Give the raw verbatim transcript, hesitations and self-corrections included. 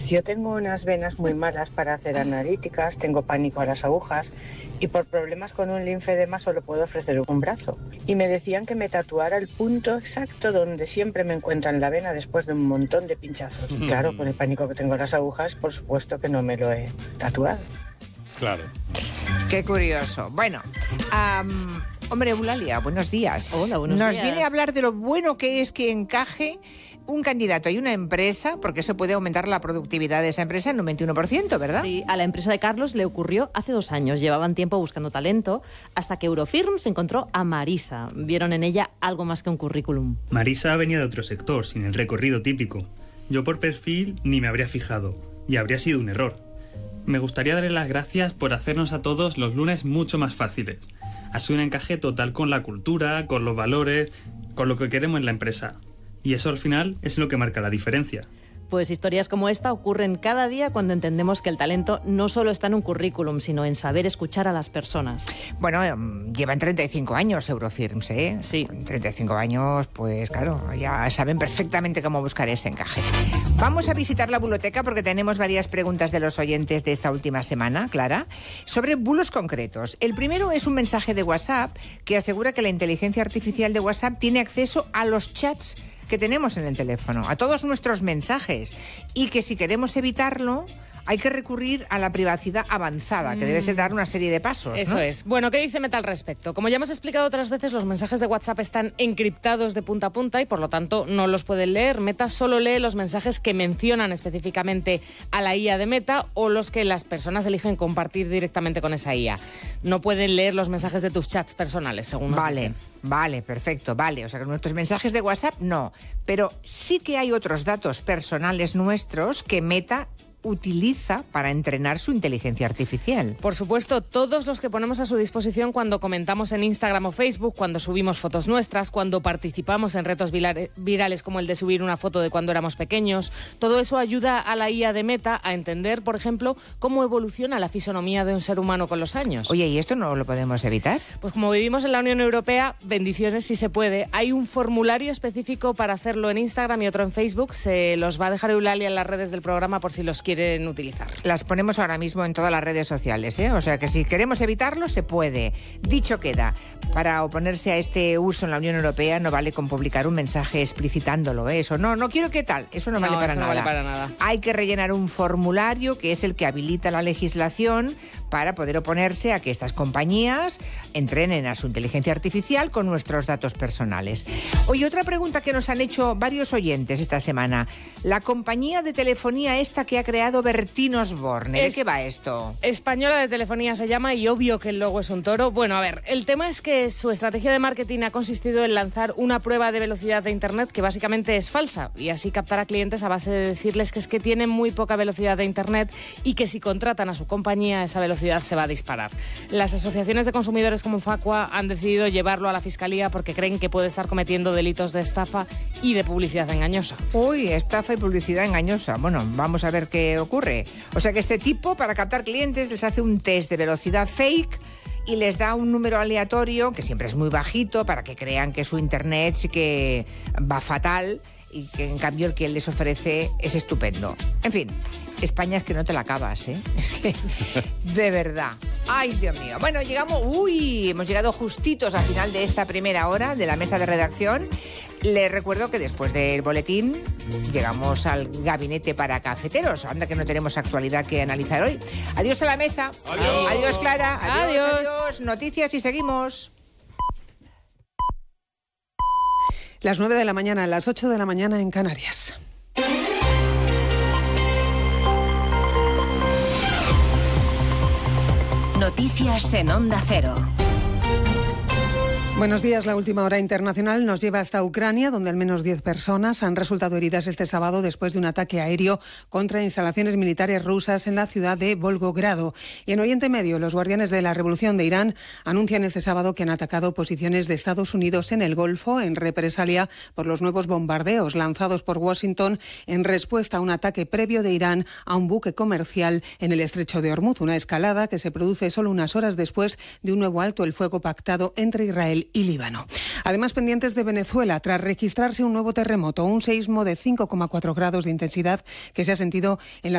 Yo tengo unas venas muy malas para hacer analíticas, tengo pánico a las agujas y por problemas con un linfedema solo puedo ofrecer un brazo. Y me decían que me tatuara el punto exacto donde siempre me encuentran la vena después de un montón de pinchazos. Y claro, con el pánico que tengo a las agujas, por supuesto que no me lo he tatuado. Claro. Qué curioso. Bueno, um, hombre, Eulalia, buenos días. Hola, buenos Nos días. viene a hablar de lo bueno que es que encaje un candidato y una empresa, porque eso puede aumentar la productividad de esa empresa en un veintiuno por ciento, ¿verdad? Sí, a la empresa de Carlos le ocurrió hace dos años. Llevaban tiempo buscando talento hasta que Eurofirms encontró a Marisa. Vieron en ella algo más que un currículum. Marisa venía de otro sector, sin el recorrido típico. Yo por perfil ni me habría fijado, y habría sido un error. Me gustaría darle las gracias por hacernos a todos los lunes mucho más fáciles. Ha sido un encaje total con la cultura, con los valores, con lo que queremos en la empresa. Y eso al final es lo que marca la diferencia. Pues historias como esta ocurren cada día cuando entendemos que el talento no solo está en un currículum, sino en saber escuchar a las personas. Bueno, eh, llevan treinta y cinco años Eurofirms, ¿eh? Sí. Con treinta y cinco años, pues claro, ya saben perfectamente cómo buscar ese encaje. Vamos a visitar la buloteca porque tenemos varias preguntas de los oyentes de esta última semana, Clara, sobre bulos concretos. El primero es un mensaje de WhatsApp que asegura que la inteligencia artificial de WhatsApp tiene acceso a los chats que tenemos en el teléfono, a todos nuestros mensajes, y que si queremos evitarlo hay que recurrir a la privacidad avanzada, que debe ser dar una serie de pasos, ¿no? Eso es. Bueno, ¿qué dice Meta al respecto? Como ya hemos explicado otras veces, los mensajes de WhatsApp están encriptados de punta a punta y por lo tanto no los pueden leer. Meta solo lee los mensajes que mencionan específicamente a la I A de Meta o los que las personas eligen compartir directamente con esa I A. No pueden leer los mensajes de tus chats personales, según nos Vale, dicen. vale, perfecto, vale. O sea, que nuestros mensajes de WhatsApp no. Pero sí que hay otros datos personales nuestros que Meta utiliza para entrenar su inteligencia artificial. Por supuesto, todos los que ponemos a su disposición cuando comentamos en Instagram o Facebook, cuando subimos fotos nuestras, cuando participamos en retos virales como el de subir una foto de cuando éramos pequeños, todo eso ayuda a la I A de Meta a entender, por ejemplo, cómo evoluciona la fisonomía de un ser humano con los años. Oye, ¿y esto no lo podemos evitar? Pues como vivimos en la Unión Europea, bendiciones si se puede. Hay un formulario específico para hacerlo en Instagram y otro en Facebook. Se los va a dejar Eulalia en las redes del programa por si los quieren utilizar. Las ponemos ahora mismo en todas las redes sociales, ¿eh? O sea que si queremos evitarlo, se puede. Dicho queda, para oponerse a este uso en la Unión Europea no vale con publicar un mensaje explicitándolo, ¿eh? Eso no, no quiero que tal, eso no, No, vale, para eso no nada. vale para nada. Hay que rellenar un formulario que es el que habilita la legislación para poder oponerse a que estas compañías entrenen a su inteligencia artificial con nuestros datos personales. Oye, otra pregunta que nos han hecho varios oyentes esta semana. La compañía de telefonía esta que ha creado Bertín Osborne, ¿de Es- qué va esto? Española de Telefonía se llama y obvio que el logo es un toro. Bueno, a ver, el tema es que su estrategia de marketing ha consistido en lanzar una prueba de velocidad de Internet que básicamente es falsa y así captar a clientes a base de decirles que es que tienen muy poca velocidad de Internet y que si contratan a su compañía esa velocidad se va a disparar. Las asociaciones de consumidores como Facua han decidido llevarlo a la Fiscalía porque creen que puede estar cometiendo delitos de estafa y de publicidad engañosa. Uy, estafa y publicidad engañosa. Bueno, vamos a ver qué ocurre. O sea que este tipo, para captar clientes, les hace un test de velocidad fake y les da un número aleatorio, que siempre es muy bajito, para que crean que su internet sí que va fatal y que en cambio el que les ofrece es estupendo. En fin, España es que no te la acabas, ¿eh? Es que, de verdad. Ay, Dios mío. Bueno, llegamos, uy, hemos llegado justitos al final de esta primera hora de la mesa de redacción. Les recuerdo que después del boletín llegamos al gabinete para cafeteros. Anda que no tenemos actualidad que analizar hoy. Adiós a la mesa. Adiós. Adiós, Clara. Adiós, Adiós. adiós. Noticias y seguimos. Las nueve de la mañana, las ocho de la mañana en Canarias. Noticias en Onda Cero. Buenos días. La última hora internacional nos lleva hasta Ucrania, donde al menos diez personas han resultado heridas este sábado después de un ataque aéreo contra instalaciones militares rusas en la ciudad de Volgogrado. Y en Oriente Medio, los guardianes de la revolución de Irán anuncian este sábado que han atacado posiciones de Estados Unidos en el Golfo en represalia por los nuevos bombardeos lanzados por Washington en respuesta a un ataque previo de Irán a un buque comercial en el estrecho de Hormuz. Una escalada que se produce solo unas horas después de un nuevo alto el fuego pactado entre Israel y Líbano. Además, pendientes de Venezuela, tras registrarse un nuevo terremoto, un seísmo de cinco coma cuatro grados de intensidad que se ha sentido en la